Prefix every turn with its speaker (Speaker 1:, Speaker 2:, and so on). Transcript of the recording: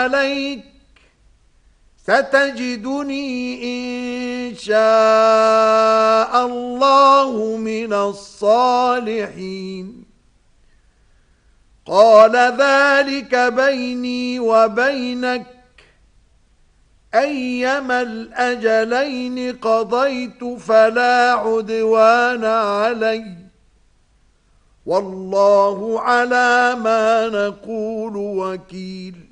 Speaker 1: عليك ستجدني إن شاء الله من الصالحين قال ذلك بيني وبينك أيما الأجلين قضيت فلا عدوان علي والله على ما نقول وكيل